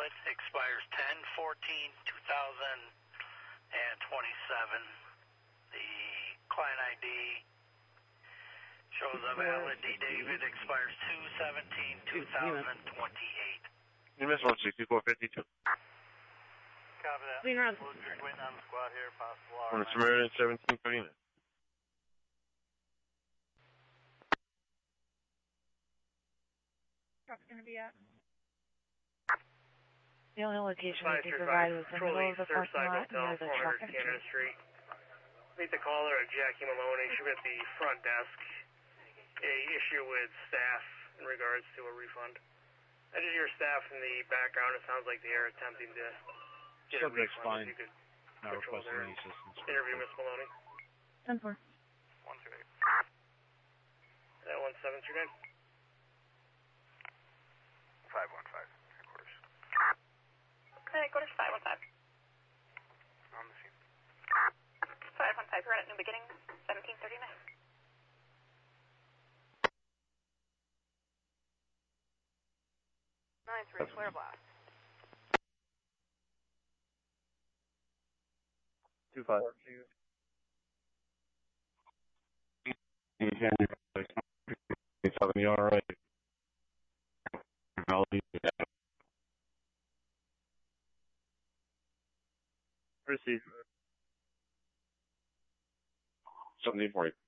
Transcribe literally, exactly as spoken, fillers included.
valid, expires ten fourteen two thousand twenty-seven. The client I D shows a valid D David, expires two seventeen two thousand twenty-eight. You missed one sixty-four fifty-two. Copy that. Clean around. Just waiting on the squad here, possible On the Samaritan seventeen thirty-nine. Truck's going to be at. The only location we can provide is the middle of the parking lot near the truck Canada Street. Meet the caller at Jackie Maloney. She's at the front desk. A issue with staff in regards to a refund. I did hear staff in the background. It sounds like they are attempting to get a Subject's refund. fine. If you could Not control requesting their any assistance. interview, Miss Maloney. ten four. one two eight. That one seven three nine. five one five. Headquarters. Headquarters five one five. On the scene. five one five, we're at New Beginning, seventeen thirty-nine. nine three, flare blast. Two five. Seventy, all right. Receive. Seventeen forty.